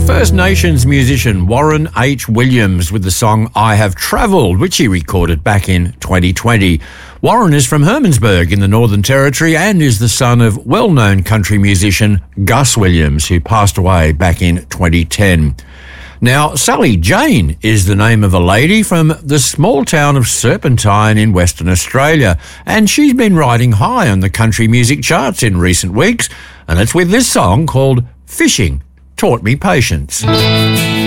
First Nations musician Warren H. Williams with the song I Have Travelled, which he recorded back in 2020. Warren is from Hermannsburg in the Northern Territory and is the son of well-known country musician Gus Williams, who passed away back in 2010. Now, Sally Jane is the name of a lady from the small town of Serpentine in Western Australia, and she's been riding high on the country music charts in recent weeks, and it's with this song called Fishing Taught Me Patience.